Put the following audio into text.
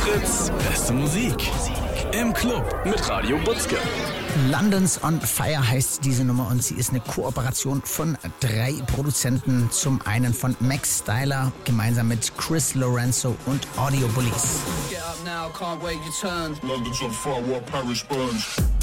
Fritz, beste Musik. Im Club mit Radio Butzke. London's on Fire heißt diese Nummer und sie ist eine Kooperation von 3 Produzenten. Zum einen von Max Styler, gemeinsam mit Chris Lorenzo und Audio Bullies. Get up now, can't wait your turn. London's on fire while Paris burns.